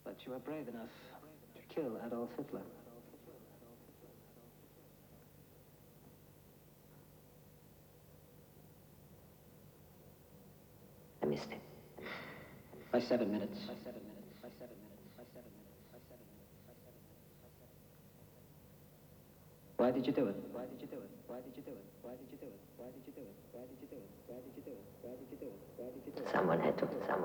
But you were brave enough to kill Adolf Hitler. I missed it. By 7 minutes. Why did you do it? Why did you do it? Why did you do it? Why did you do it? Why did you do it? Why did you do it? Why did you do it? Why did you do it? Why did you do it? Someone had to kill him.